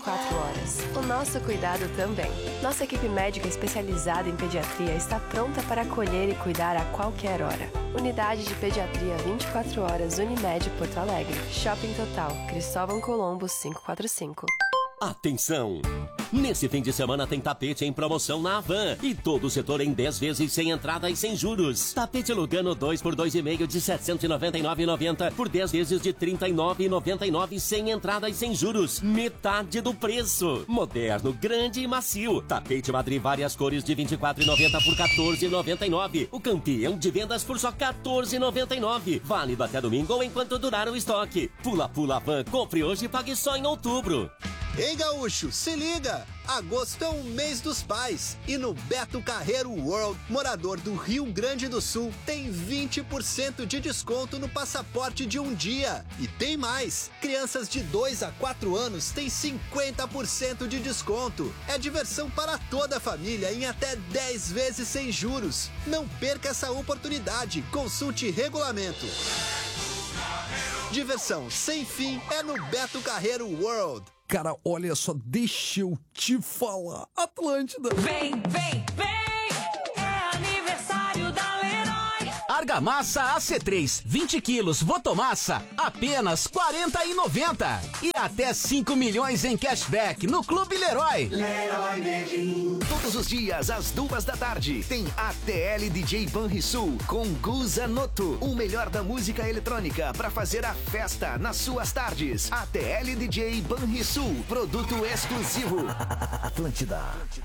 24 horas. O nosso cuidado também. Nossa equipe médica especializada em pediatria está pronta para acolher e cuidar a qualquer hora. Unidade de Pediatria 24 horas Unimed Porto Alegre. Shopping Total, Cristóvão Colombo 545. Atenção! Nesse fim de semana tem tapete em promoção na Havan e todo o setor em 10 vezes sem entrada e sem juros. Tapete Lugano 2 por 2,5 de R$ 799,90 por 10 vezes de R$ 39,99 sem entrada e sem juros. Metade do preço. Moderno, grande e macio. Tapete Madrid várias cores de R$ 24,90 por R$ 14,99. O campeão de vendas por só R$ 14,99. Válido até domingo ou enquanto durar o estoque. Pula Havan, compre hoje e pague só em outubro. Ei, gaúcho, se liga! Agosto é o mês dos pais e no Beto Carreiro World, morador do Rio Grande do Sul, tem 20% de desconto no passaporte de um dia. E tem mais! Crianças de 2 a 4 anos têm 50% de desconto. É diversão para toda a família em até 10 vezes sem juros. Não perca essa oportunidade. Consulte regulamento. Diversão sem fim é no Beto Carreiro World. Cara, olha só, deixa eu te falar. Atlântida. Vem, vem, vem! É aniversário da Leroy. Argamassa AC3, 20 quilos, Votomassa, apenas R$ 40,90. E até 5 milhões em cashback no Clube Leroy. Leroy Merlin. Todos os dias, às 2h, tem ATL DJ Banrisul com Guza Noto. O melhor da música eletrônica para fazer a festa nas suas tardes. ATL DJ Banrisul, produto exclusivo. Atlântida.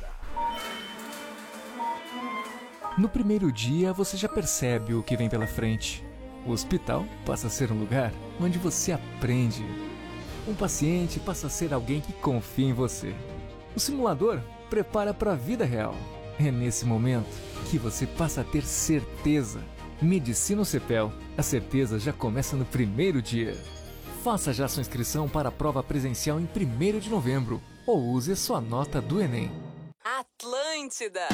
No primeiro dia, você já percebe o que vem pela frente. O hospital passa a ser um lugar onde você aprende. Um paciente passa a ser alguém que confia em você. O simulador prepara para a vida real. É nesse momento que você passa a ter certeza. Medicina Cepel. A certeza já começa no primeiro dia. Faça já sua inscrição para a prova presencial em 1º de novembro ou use a sua nota do Enem. Atlântida.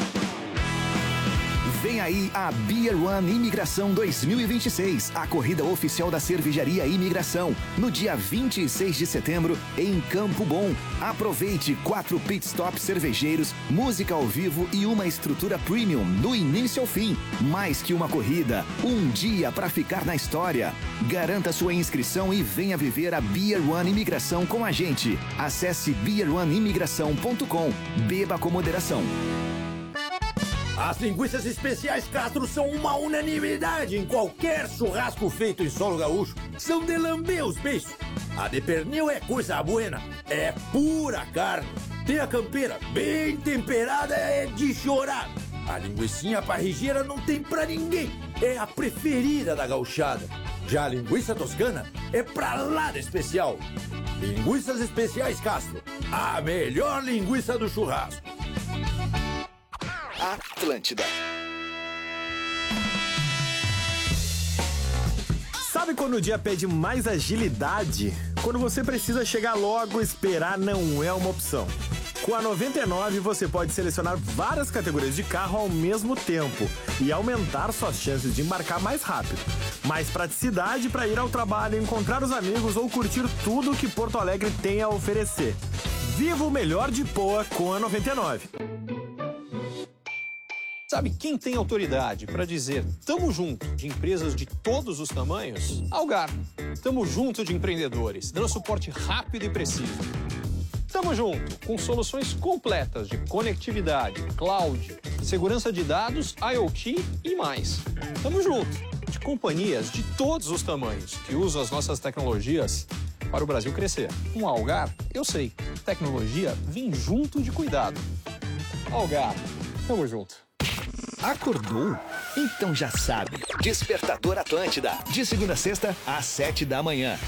Vem aí a Beer One Imigração 2026, a corrida oficial da Cervejaria Imigração, no dia 26 de setembro, em Campo Bom. Aproveite 4 pit stops cervejeiros, música ao vivo e uma estrutura premium do início ao fim. Mais que uma corrida, um dia para ficar na história. Garanta sua inscrição e venha viver a Beer One Imigração com a gente. Acesse beeroneimigração.com. Beba com moderação. As linguiças especiais Castro são uma unanimidade em qualquer churrasco feito em solo gaúcho. São de lamber os beiços. A de pernil é coisa buena, é pura carne. Tem a campeira bem temperada, é de chorar. A linguicinha parrigeira não tem pra ninguém, é a preferida da gauchada. Já a linguiça toscana é pra lá de especial. Linguiças especiais Castro, a melhor linguiça do churrasco. Atlântida. Sabe quando o dia pede mais agilidade? Quando você precisa chegar logo, esperar não é uma opção. Com a 99 você pode selecionar várias categorias de carro ao mesmo tempo e aumentar suas chances de embarcar mais rápido. Mais praticidade para ir ao trabalho, encontrar os amigos ou curtir tudo que Porto Alegre tem a oferecer. Viva o melhor de Poa com a 99. Sabe quem tem autoridade para dizer tamo junto de empresas de todos os tamanhos? Algar. Tamo junto de empreendedores, dando suporte rápido e preciso. Tamo junto com soluções completas de conectividade, cloud, segurança de dados, IoT e mais. Tamo junto de companhias de todos os tamanhos que usam as nossas tecnologias para o Brasil crescer. Um Algar, eu sei, tecnologia vem junto de cuidado. Algar, tamo junto. Acordou? Então já sabe. Despertador Atlântida. De segunda a sexta, às 7h.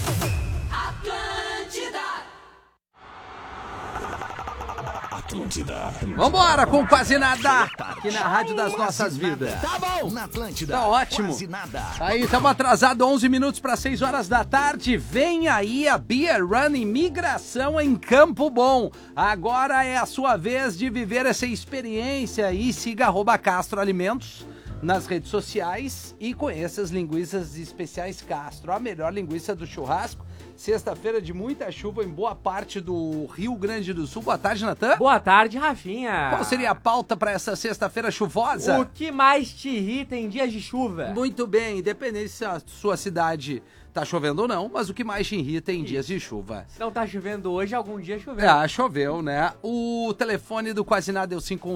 Atlântida. Vambora com Quase Nada aqui na Rádio das Nossas Vidas. Tá bom. Na Atlântida. Tá ótimo. Quase nada. Aí, estamos atrasados 11 minutos para 6 horas da tarde. Vem aí a Beer Run Imigração em Campo Bom. Agora é a sua vez de viver essa experiência e siga @Castro Alimentos nas redes sociais e conheça as linguiças especiais Castro, a melhor linguiça do churrasco, Sexta-feira de muita chuva em boa parte do Rio Grande do Sul. Boa tarde, Natan. Boa tarde, Rafinha. Qual seria a pauta para essa sexta-feira chuvosa? O que mais te irrita em dias de chuva? Muito bem, independente se a sua cidade tá chovendo ou não, mas o que mais te irrita em dias de chuva? Se não tá chovendo hoje, algum dia choveu. Choveu, né? O telefone do Quase Nada é o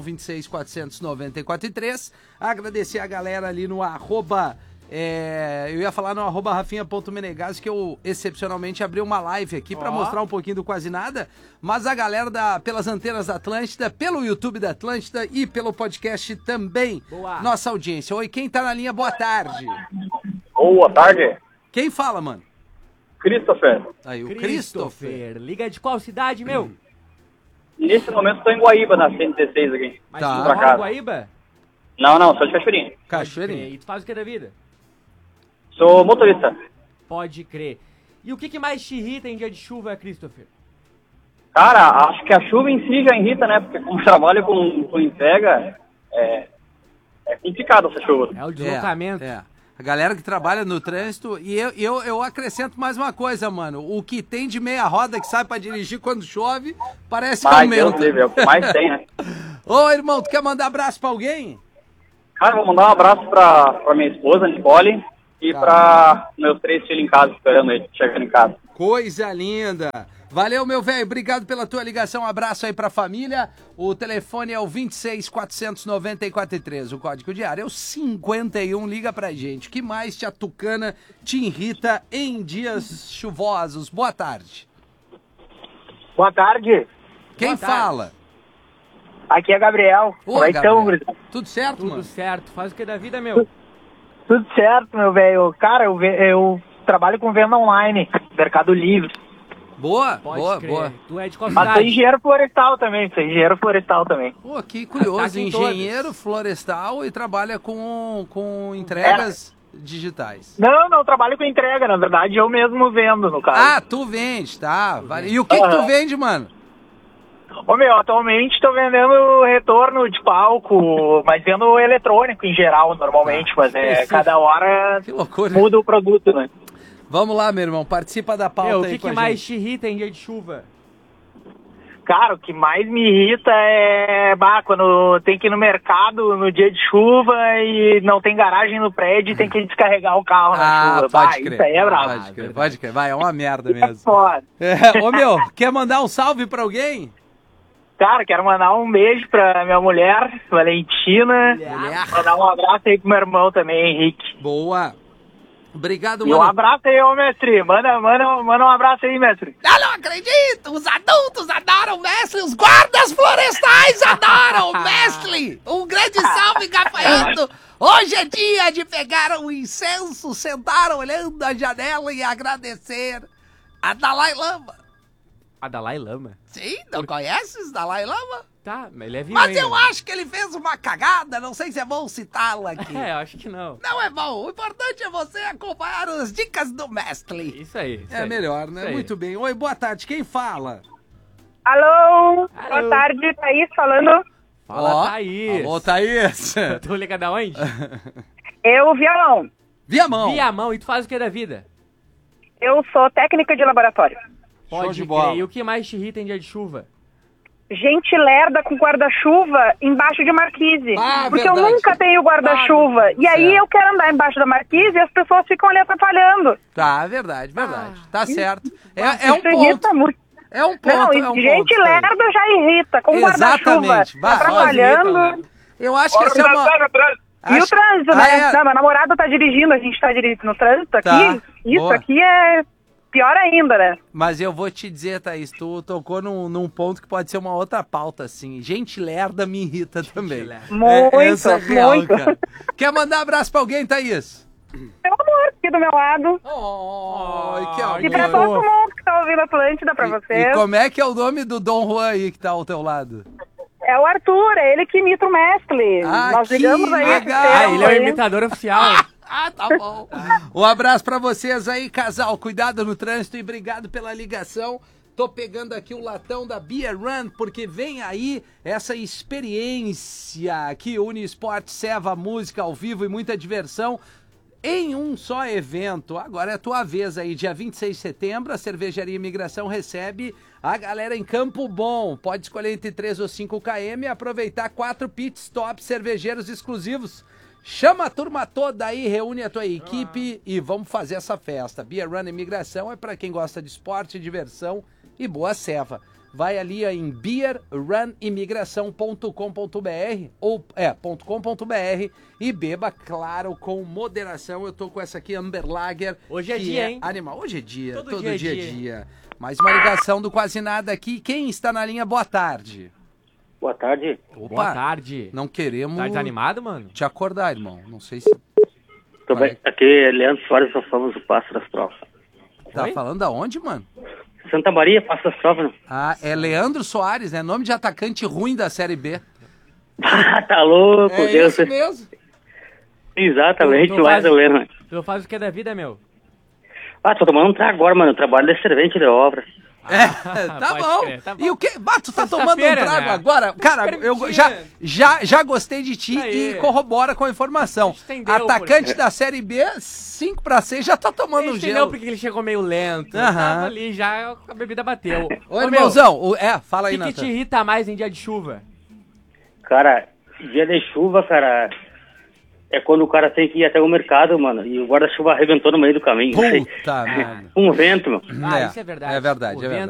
5126-494-3. Agradecer a galera ali no arroba... eu ia falar no arroba rafinha.menegas, que eu excepcionalmente abri uma live aqui pra mostrar um pouquinho do Quase Nada, mas a galera pelas antenas da Atlântida, pelo YouTube da Atlântida e pelo podcast também. Boa. Nossa audiência. Oi, quem tá na linha? Boa tarde. Boa tarde. Quem fala, mano? Christopher. Aí, o Christopher. Liga de qual cidade, meu? Nesse momento estou em Guaíba, na 116 aqui. Mas Tá. tu Pra mora em casa. Guaíba? Não, sou de Cachoeirinha. Cachoeirinha. E tu faz o que da vida? Sou motorista. Pode crer. E o que mais te irrita em dia de chuva, Christopher? Cara, acho que a chuva em si já irrita, né? Porque como trabalho com entrega, é complicado essa chuva. É o deslocamento. A galera que trabalha no trânsito, e eu acrescento mais uma coisa, mano. O que tem de meia roda que sai pra dirigir quando chove, parece que aumenta. Deus, é o que mais tem, né? Ô, irmão, tu quer mandar abraço pra alguém? Cara, vou mandar um abraço pra minha esposa, Nicole, e pra meus 3 filhos em casa, esperando ele, chegando em casa. Coisa linda. Valeu, meu velho. Obrigado pela tua ligação. Um abraço aí pra família. O telefone é o 26-494-3. O código diário é o 51. Liga pra gente. O que mais te atucana, te irrita em dias chuvosos? Boa tarde. Boa tarde. Quem fala? Aqui é Gabriel. Ô, Vai então, Gabriel. gurizada. Tudo certo, Tudo mano? certo. Faz o que da vida, meu? Tudo certo, meu velho. Cara, eu trabalho com venda online, Mercado Livre. Boa, Pode boa, crer. boa. Tu é de qual Mas sou cidade? engenheiro florestal também, Pô, que curioso. Tá aqui em Engenheiro florestal e trabalha com entregas digitais. Não trabalho com entrega, na verdade eu mesmo vendo, no caso. Ah, tu vende, tá. Vale. E o que tu vende, mano? Ô meu, atualmente tô vendendo retorno de palco, mas vendo eletrônico em geral, normalmente, mas cada hora Que loucura. muda o produto, né? Vamos lá, meu irmão, participa da pauta Meu, o aí que com a mais gente. te irrita em dia de chuva? Cara, o que mais me irrita é quando tem que ir no mercado no dia de chuva e não tem garagem no prédio e tem que descarregar o carro na chuva. Pode crer. Isso aí é bravo. Pode crer. Vai, é uma merda mesmo. Foda. Ô, meu, quer mandar um salve pra alguém? Cara, quero mandar um beijo pra minha mulher, Valentina. Mandar um abraço aí pro meu irmão também, Henrique. Boa. Obrigado, E mano. um abraço aí, ô mestre. Manda um abraço aí, mestre. Eu não acredito! Os adultos adoram o Mestre, os guardas florestais adoram o Mestre! Um grande salve, gafanhoto! Hoje é dia de pegar um incenso, sentar olhando a janela e agradecer a Dalai Lama. A Dalai Lama? Sim, não conheces Dalai Lama? Tá, mas ele é vivo Mas ainda, eu né? acho que ele fez uma cagada, não sei se é bom citá-la aqui. Eu acho que não. Não é bom, o importante é você acompanhar as dicas do Mestre. Isso aí. É melhor, né? Isso aí. Muito bem. Oi, boa tarde, quem fala? Alô, boa tarde, Thaís falando. Fala, Ó, Thaís. Alô, Thaís. Tu liga da onde? Eu, Viamão. Viamão. Viamão. E tu faz o que da vida? Eu sou técnica de laboratório. Pode de crer. bola. E o que mais te irrita em dia de chuva? Gente lerda com guarda-chuva embaixo de marquise. Ah, porque verdade. eu nunca tenho guarda-chuva. E aí certo. eu quero andar embaixo da marquise e as pessoas ficam ali atrapalhando. Tá, verdade. Tá certo. É um Isso irrita ponto. muito. É um ponto, Não, é um gente ponto. lerda já irrita, com guarda-chuva Exatamente. Vai, atrapalhando. Eu acho que essa é uma... E o trânsito, né? é. Não, meu namorado tá dirigindo, a gente tá dirigindo no trânsito aqui. Tá, Isso boa. aqui é pior ainda, né? Mas eu vou te dizer, Thaís, tu tocou num ponto que pode ser uma outra pauta, assim. Gente lerda me irrita também. Muito, Essa é real, muito. cara. Quer mandar abraço pra alguém, Thaís? Meu amor, aqui do meu lado. Que amor. E pra todo mundo que tá ouvindo a Atlântida, pra E vocês. como é que é o nome do Dom Juan aí que tá ao teu lado? É o Arthur, é ele que imita o Mestre. Ah, Nós que ligamos aí. legal. esse tempo Ele é o aí. imitador oficial. Ah, tá bom. Um abraço pra vocês aí, casal. Cuidado no trânsito e obrigado pela ligação. Tô pegando aqui o latão da Beer Run, porque vem aí essa experiência que une esporte, serva, música ao vivo e muita diversão. em um só evento. Agora é tua vez aí, dia 26 de setembro, a Cervejaria Imigração recebe a galera em Campo Bom. Pode escolher entre 3 ou 5 km e aproveitar 4 pit stops cervejeiros exclusivos. Chama a turma toda aí, reúne a tua equipe e vamos fazer essa festa. Beer Run Imigração é para quem gosta de esporte, diversão e boa ceva. Vai ali em beerrunimigração.com.br ou .com.br e beba, claro, com moderação. Eu tô com essa aqui, Amber Lager. Hoje é dia, hein? Animal. Hoje é dia, todo dia é dia é dia. dia. Mais uma ligação do Quase Nada aqui. Quem está na linha? Boa tarde. Boa tarde. Opa, Boa tarde. não queremos Tá desanimado, mano? te acordar, irmão. Não sei se... Tô bem. Aqui é Leandro Soares, nós somos do Passo das Trovas. Tá Oi? falando aonde, mano? Santa Maria, Passo das Trovas. Ah, é Leandro Soares, né? Nome de atacante ruim da Série B. Ah, tá louco, É Deus. isso mesmo. Exatamente, Tu mais ou menos. Tu faz o que é da vida, meu? Ah, tô tomando um trago agora, mano. Eu trabalho de servente de obra. Tá Pode bom. crer, tá bom. E o que? Tu tá tomando um Sexta-feira, trago né? agora? Cara, eu já gostei de ti Aí. e corrobora com a informação. Entendeu, Atacante porque- da Série B, 5-6, já tá tomando um Entendeu gelo. porque ele chegou meio lento. Aham. Tava ali, já a bebida bateu. Ô, meu, irmãozão, fala o aí, que te Nathan. irrita mais em dia de chuva? Cara, dia de chuva, cara, é quando o cara tem que ir até o mercado, mano, e o guarda-chuva arrebentou no meio do caminho. Puta merda. Um vento, meu. Ah, isso é verdade. É verdade, O é vento